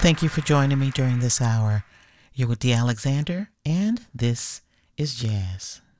Thank you for joining me during this hour. You're with Dee Alexander, and this is Jazz.